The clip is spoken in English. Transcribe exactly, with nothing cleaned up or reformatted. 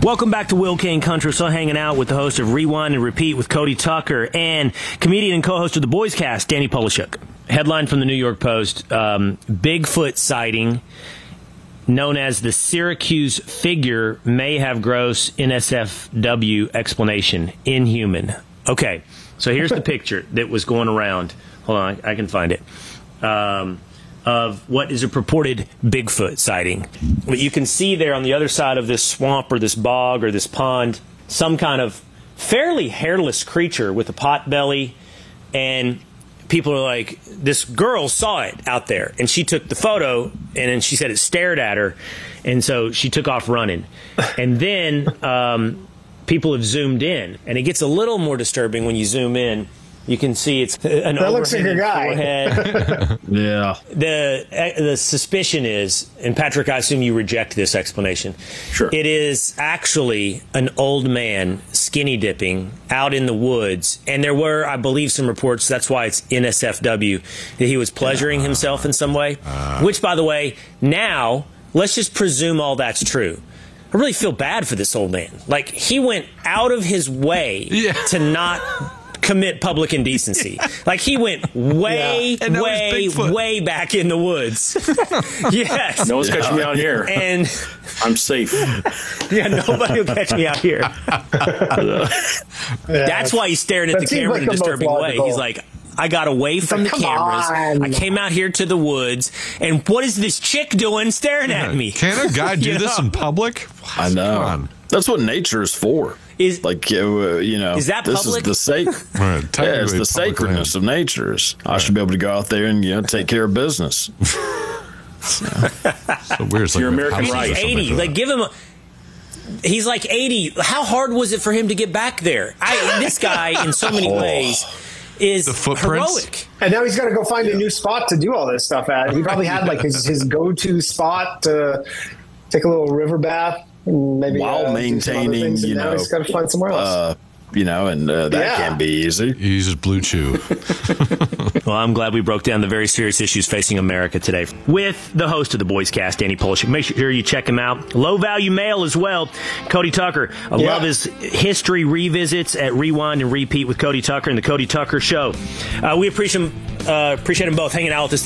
Welcome back to Will King Country. So hanging out with the host of Rewind and Repeat with Cody Tucker and comedian and co-host of the Boys Cast, Danny Polishuk. Headline from the New York Post, um, Bigfoot sighting known as the Syracuse figure may have gross N S F W explanation. Inhuman. Okay, so here's the picture that was going around. Hold on, I can find it. Um... of what is a purported Bigfoot sighting. But you can see there on the other side of this swamp or this bog or this pond, some kind of fairly hairless creature with a pot belly, and people are like, this girl saw it out there, and she took the photo, and then she said it stared at her, and so she took off running. And then um, people have zoomed in, and it gets a little more disturbing when you zoom in. You can see it's an that looks like a guy. Forehead. Yeah. The the suspicion is, and Patrick, I assume you reject this explanation. Sure. It is actually an old man skinny dipping out in the woods, and there were, I believe, some reports. That's why it's N S F W, that he was pleasuring uh, himself in some way. Uh, which, by the way, now let's just presume all that's true. I really feel bad for this old man. Like, he went out of his way yeah. to not commit public indecency. Like, he went way, yeah. way, way back in the woods. Yes. No one's yeah. catching me out here. And I'm safe. Yeah, nobody will catch me out here. Yeah, that's why he's staring at the camera like in a disturbing way. He's like, I got away from like, the cameras. On. I came out here to the woods, and what is this chick doing staring yeah. at me? Can a guy do this know? in public? What? I know. That's what nature is for. Is like uh, you know? Is that this public? is the sac- right, yeah, it's the sacredness land. of nature. Right. I should be able to go out there and you know take care of business. So weird. It's like your American right. eighty. Like, give him a. He's like eighty. How hard was it for him to get back there? I, this guy, in so many oh. ways, is the heroic. And now he's got to go find yeah. a new spot to do all this stuff at. He probably had like his, his go-to spot to take a little river bath. Maybe, while uh, maintaining, you know, he's got to find somewhere else. Uh, you know, and uh, that yeah. can't be easy. He uses Blue Chew. Well, I'm glad we broke down the very serious issues facing America today with the host of the Boys Cast, Danny Polishuk. Make sure you check him out. Low value mail as well, Cody Tucker. I yeah. love his history revisits at Rewind and Repeat with Cody Tucker and the Cody Tucker Show. Uh, we appreciate him, uh, appreciate him both hanging out with us